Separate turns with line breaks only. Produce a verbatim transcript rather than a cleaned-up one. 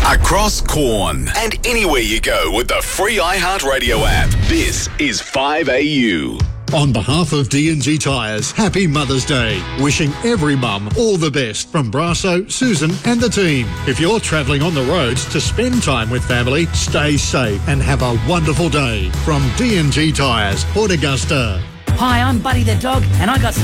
Across Corn and anywhere you go with the free iHeartRadio app. This is five A U.
On behalf of D and G Tyres, happy Mother's Day. Wishing every mum all the best from Brasso, Susan and the team. If you're travelling on the roads to spend time with family, stay safe and have a wonderful day. From D and G Tyres, Port Augusta.
Hi, I'm Buddy the dog, and I got some